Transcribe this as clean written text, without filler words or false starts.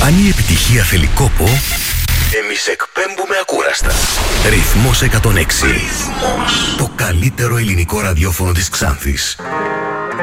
Αν η επιτυχία θέλει κόπο, εμείς εκπέμπουμε ακούραστα. Ρυθμός 106. Ρυθμός. Το καλύτερο ελληνικό ραδιόφωνο της Ξάνθης.